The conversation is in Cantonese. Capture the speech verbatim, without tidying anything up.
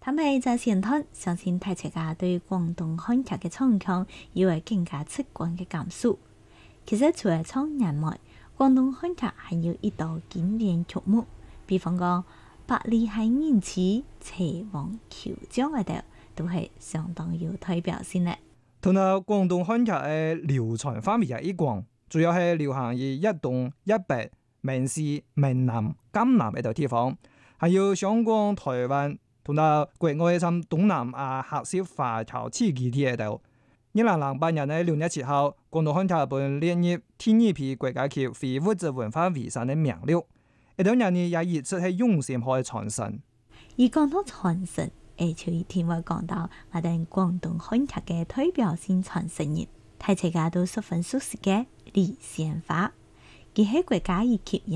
他們在前端相信大家對廣東漢劇嘅唱腔有會更加直觀嘅感受。其實除了唱人外，廣東漢劇還有一道經典曲目，比方講《百里香人痴》《齊王求將》嗰度，都係相當有代表性嘅。 同埋廣東漢劇嘅流傳範圍也一廣，主要係流行於一東一北、閩西、閩南、江南呢度地方，還有香港、台灣同埋國外甚東南亞客家華僑地區啲喺度。二零零八年嘅六月七號，廣東漢劇本列入第二批國家級非物質文化遺產嘅名錄。呢度人呢也一直係用心去傳承。 而講到傳承，誒，就一定會講到我哋廣東漢劇嘅代表性傳承人，大家都十分熟悉嘅李仙花，佢係國家一級